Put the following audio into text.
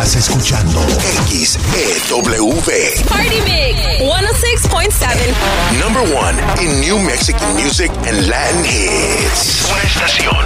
Estás escuchando XEW. Party Mix 106.7. Number one in New Mexican music and Latin hits. Una estación